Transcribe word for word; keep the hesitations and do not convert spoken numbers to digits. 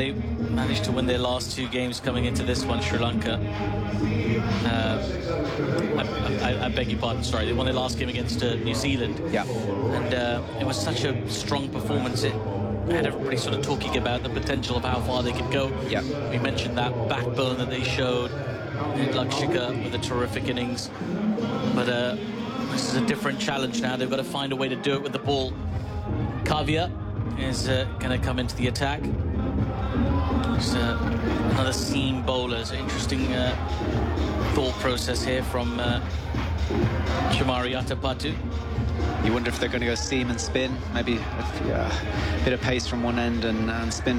they managed to win their last two games coming into this one, Sri Lanka. Uh, I, I, I beg your pardon, sorry. They won their last game against uh, New Zealand. Yeah. And uh, it was such a strong performance. It had everybody sort of talking about the potential of how far they could go. Yeah. We mentioned that backbone that they showed. Lakshika with a terrific innings. But uh, this is a different challenge now. They've got to find a way to do it with the ball. Kavya is uh, going to come into the attack. It's uh, another seam bowler. It's an interesting uh, thought process here from uh, Chamari Atapattu. You wonder if they're going to go seam and spin, maybe a yeah, bit of pace from one end and, and spin